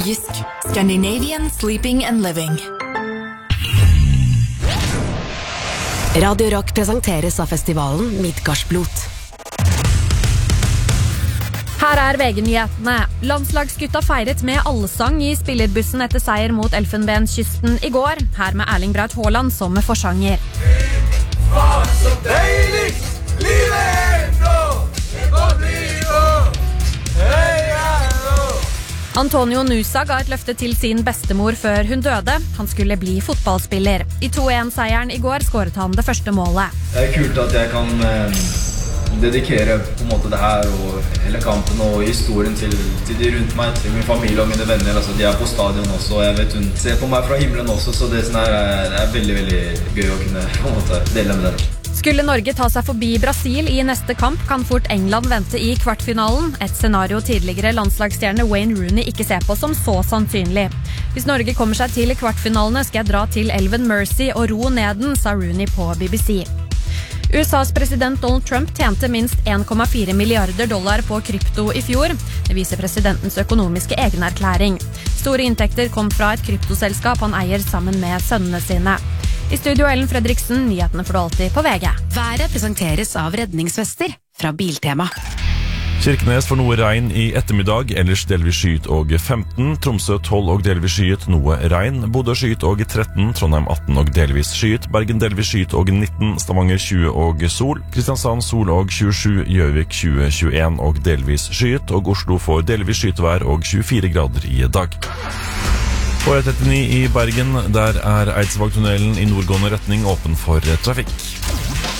Jysk, Scandinavian Sleeping and Living. Radio Rock presenteres av festivalen Midgardsblot. Her VG-nyhetene. Landslagsgutta feiret med allsang I spillerbussen etter seier mot Elfenbenskysten I går. Her med Erling Braut Haaland som med forsanger. Faen så deilig! Livet nå! Det går bli Antonio Nusa ga et løfte til sin bestemor før hun døde. Han skulle bli fotballspiller. I 2-1-seieren I går skåret han det første målet. Det kult at jeg kan dedikere på en måte det her og hele kampen og historien til de rundt meg, til min familie og mine venner. Altså, de på stadion også, og jeg vet hun ser på meg fra himmelen også, så det er veldig, veldig gøy å kunne på en måte dele med dem. Skulle Norge ta seg forbi Brasil I neste kamp, kan fort England vente I kvartfinalen. Et scenario tidligere landslagsstjerne Wayne Rooney ikke ser på som så sannsynlig. Hvis Norge kommer seg til kvartfinalene, skal jeg dra til elven Mersey og ro ned den, sa Rooney på BBC. USAs president Donald Trump tjente minst 1,4 milliarder dollar på krypto I fjor. Det viser presidentens økonomiske egenerklæring. Store inntekter kom fra et kryptoselskap han eier sammen med sønnene sine. I studio Ellen Fredriksen, nyhetene får du alltid på VG. Været presenteres av redningsvester fra Biltema. Kirkenes får noe regn I ettermiddag, ellers delvis skyet og 15, Tromsø 12 og delvis skyet, noe regn, Bodø skyet og 13, Trondheim 18 og delvis skyet, Bergen delvis skyet og 19, Stavanger 20 og sol, Kristiansand sol og 27, Gjøvik 20, 21 og delvis skyet, og Oslo får delvis skyetevær og 24 grader I dag. På E39 I Bergen, der Eidsvågtunnelen I nordgående retning åpen for trafikk.